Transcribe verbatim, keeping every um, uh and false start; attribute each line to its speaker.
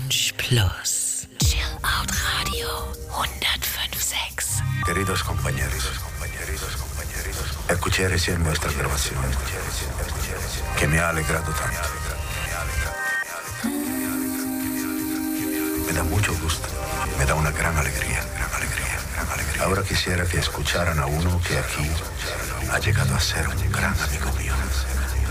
Speaker 1: Lounge Plus. Chill Out Radio hundertfünf Komma sechs.
Speaker 2: Queridos compañeros, escuché recién nuestra grabación, que me ha alegrado tanto. Me da mucho gusto, me da una gran alegría, gran alegría, gran alegría. Ahora quisiera que escucharan a uno que aquí ha llegado a ser un gran amigo mío.